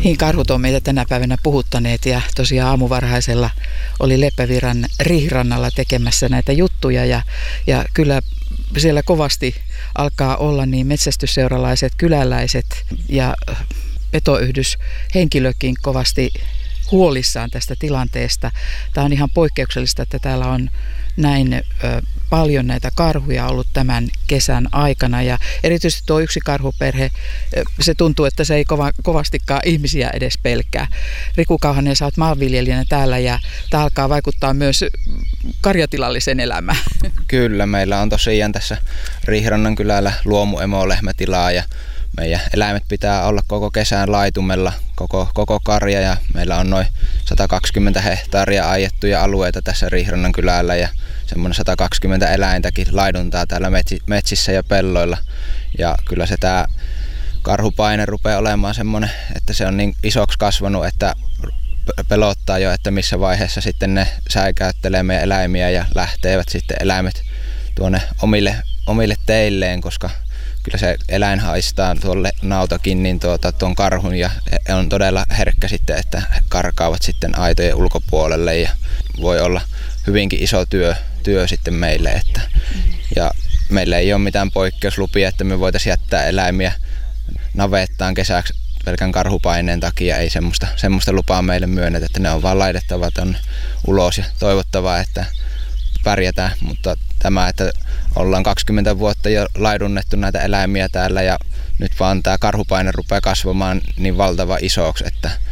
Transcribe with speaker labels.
Speaker 1: Niin, karhut on meitä tänä päivänä puhuttaneet ja tosiaan aamuvarhaisella oli Leppävirran Riihirannalla tekemässä näitä juttuja ja kyllä siellä kovasti alkaa olla niin metsästysseuralaiset, kyläläiset ja petoyhdyshenkilökin kovasti huolissaan tästä tilanteesta. Tämä on ihan poikkeuksellista, että täällä on näin paljon näitä karhuja ollut tämän kesän aikana ja erityisesti tuo yksi karhuperhe, se tuntuu, että se ei kovastikaan ihmisiä edes pelkää. Riku Kauhanen, sä oot maanviljelijänä täällä ja tämä alkaa vaikuttaa myös karjatilallisen elämään.
Speaker 2: Kyllä, meillä on tosiaan tässä Riihirannan kylällä luomu-emo-lehmätilaa ja meidän eläimet pitää olla koko kesän laitumella, koko karja ja meillä on noin 120 hehtaaria aiettuja alueita tässä Riihirannan kylällä ja semmoinen 120 eläintäkin laiduntaa täällä metsissä ja pelloilla. Ja kyllä se tää karhupaine rupeaa olemaan semmoinen, että se on niin isoksi kasvanut, että pelottaa jo, että missä vaiheessa sitten ne säikäyttelee meidän eläimiä ja lähtevät sitten eläimet tuonne omille teilleen, koska kyllä se eläin haistaa tuolle nautakin niin tuon karhun ja on todella herkkä sitten, että karkaavat sitten aitojen ulkopuolelle ja voi olla hyvinkin iso työ sitten meille. Ja meillä ei ole mitään poikkeuslupia, että me voitaisiin jättää eläimiä navettaan kesäksi pelkän karhupaineen takia. Ei semmoista lupaa meille myönnetä, että ne on vaan laitettava tuonne ulos ja toivottavaa, että pärjätään, mutta tämä, että ollaan 20 vuotta jo laidunnettu näitä eläimiä täällä ja nyt vaan tämä karhupaine rupeaa kasvamaan niin valtava isoksi, että